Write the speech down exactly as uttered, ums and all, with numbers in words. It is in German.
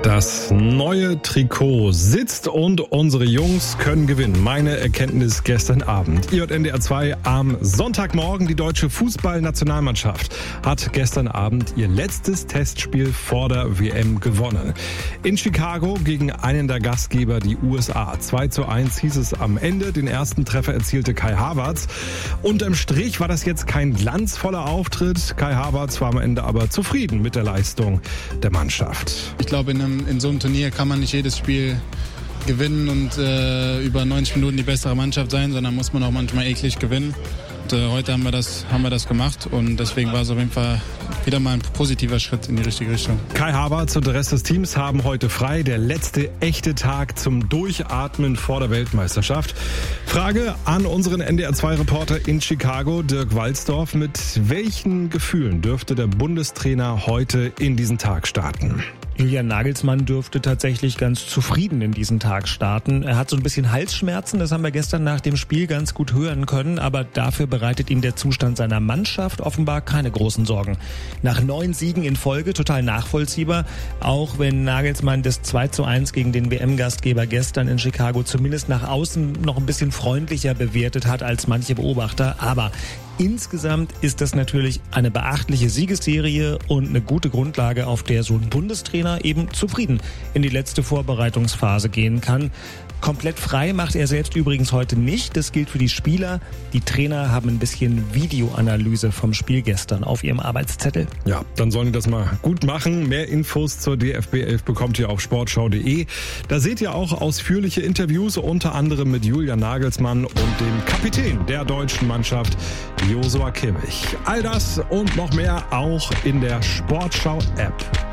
Das neue Trikot sitzt und unsere Jungs können gewinnen. Meine Erkenntnis gestern Abend. I J N D R zwei am Sonntagmorgen. Die deutsche Fußballnationalmannschaft hat gestern Abend ihr letztes Testspiel vor der W M gewonnen. In Chicago gegen einen der Gastgeber, die U S A. zwei zu eins hieß es am Ende. Den ersten Treffer erzielte Kai Havertz. Unterm Strich war das jetzt kein glanzvoller Auftritt. Kai Havertz war am Ende aber zufrieden mit der Leistung der Mannschaft. Ich glaube, in einem In so einem Turnier kann man nicht jedes Spiel gewinnen und äh, über neunzig Minuten die bessere Mannschaft sein, sondern muss man auch manchmal eklig gewinnen. Und, äh, heute haben wir, das, haben wir das gemacht und deswegen war es auf jeden Fall wieder mal ein positiver Schritt in die richtige Richtung. Kai Havertz und der Rest des Teams haben heute frei. Der letzte echte Tag zum Durchatmen vor der Weltmeisterschaft. Frage an unseren N D R zwei Reporter in Chicago, Dirk Walzdorf. Mit welchen Gefühlen dürfte der Bundestrainer heute in diesen Tag starten? Julian Nagelsmann dürfte tatsächlich ganz zufrieden in diesen Tag starten. Er hat so ein bisschen Halsschmerzen, das haben wir gestern nach dem Spiel ganz gut hören können, aber dafür bereitet ihm der Zustand seiner Mannschaft offenbar keine großen Sorgen. Nach neun Siegen in Folge, total nachvollziehbar, auch wenn Nagelsmann das zwei zu eins gegen den W M-Gastgeber gestern in Chicago zumindest nach außen noch ein bisschen freundlicher bewertet hat als manche Beobachter, aber insgesamt ist das natürlich eine beachtliche Siegesserie und eine gute Grundlage, auf der so ein Bundestrainer eben zufrieden in die letzte Vorbereitungsphase gehen kann. Komplett frei macht er selbst übrigens heute nicht. Das gilt für die Spieler. Die Trainer haben ein bisschen Videoanalyse vom Spiel gestern auf ihrem Arbeitszettel. Ja, dann sollen die das mal gut machen. Mehr Infos zur D F B elf bekommt ihr auf sportschau punkt de. Da seht ihr auch ausführliche Interviews, unter anderem mit Julian Nagelsmann und dem Kapitän der deutschen Mannschaft, Joshua Kimmich. All das und noch mehr auch in der Sportschau-App.